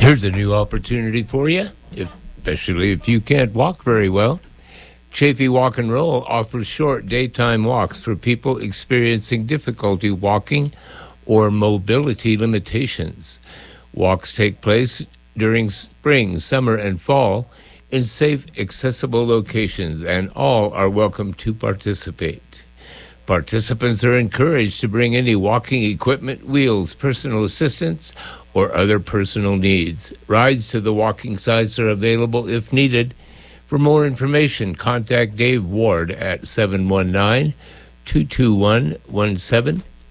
Here's a new opportunity for you, especially if you can't walk very well. Chafee Walk and Roll offers short daytime walks for people experiencing difficulty walking or mobility limitations. Walks take place during spring, summer, and fall in safe, accessible locations, and all are welcome to participate. Participants are encouraged to bring any walking equipment, wheels, personal assistance, or other personal needs. Rides to the walking sites are available if needed. For more information, contact Dave Ward at 719-221-17